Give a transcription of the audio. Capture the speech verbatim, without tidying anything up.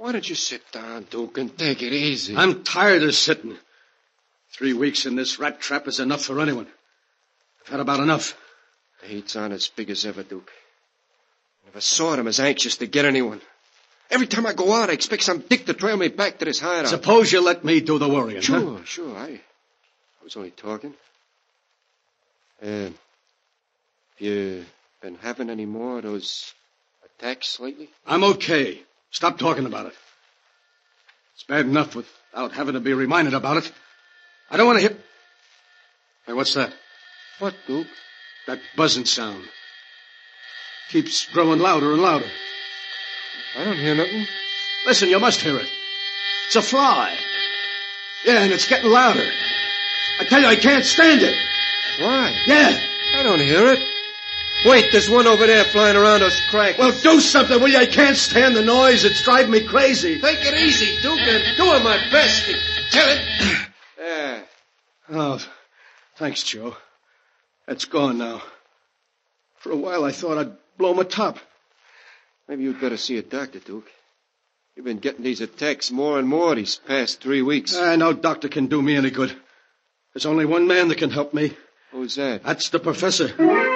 Why don't you sit down, Duke, and take it easy? I'm tired of sitting. Three weeks in this rat trap is enough for anyone. I've had about enough. The heat's on as big as ever, Duke. I never saw them as anxious to get anyone. Every time I go out, I expect some dick to trail me back to this hideout. Suppose you let me do the worrying, Sure, huh? sure. I, I was only talking. Uh, have you been having any more of those attacks lately? I'm okay. Stop talking about it. It's bad enough without having to be reminded about it. I don't want to hit... Hey, what's that? What, Duke? That buzzing sound. Keeps growing louder and louder. I don't hear nothing. Listen, you must hear it. It's a fly. Yeah, and it's getting louder. I tell you, I can't stand it. Why? Yeah. I don't hear it. Wait, there's one over there flying around those cracks. Well, do something, will you? I can't stand the noise. It's driving me crazy. Take it easy, Duke. I'm doing my best to kill it. Yeah. Oh, thanks, Joe. It's gone now. For a while, I thought I'd blow my top. Maybe you'd better see a doctor, Duke. You've been getting these attacks more and more these past three weeks. Uh, no doctor can do me any good. There's only one man that can help me. Who's that? That's the professor.